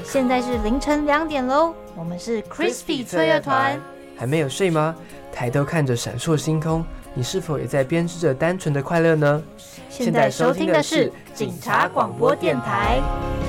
现在是凌晨2点喽，我们是 Crispy 脆乐团。 还没有睡吗？抬头看着闪烁星空，你是否也在编织着单纯的快乐呢？ 现在收听的是警察广播电台。